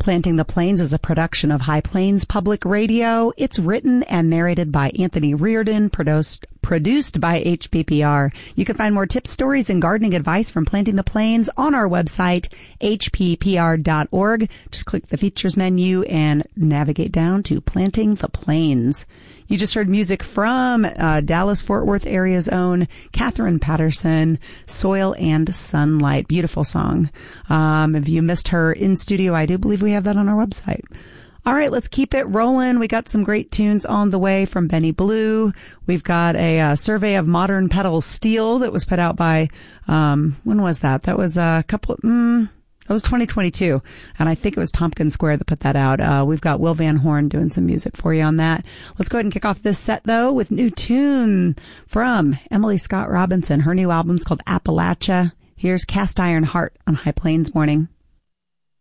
Planting the Plains is a production of High Plains Public Radio. It's written and narrated by Anthony Reardon, produced by HPPR. You can find more tips, stories, and gardening advice from Planting the Plains on our website, hppr.org. Just click the features menu and navigate down to Planting the Plains. You just heard music from Dallas-Fort Worth area's own Catherine Patterson, Soil and Sunlight. Beautiful song. If you missed her in studio, I do believe we have that on our website. All right, let's keep it rolling. We got some great tunes on the way from Benny Blue. We've got a survey of modern pedal steel that was put out by, when was that? That was that was 2022, and I think it was Tompkins Square that put that out. We've got Will Van Horn doing some music for you on that. Let's go ahead and kick off this set, though, with new tune from Emily Scott Robinson. Her new album's called Appalachia. Here's Cast Iron Heart on High Plains Morning.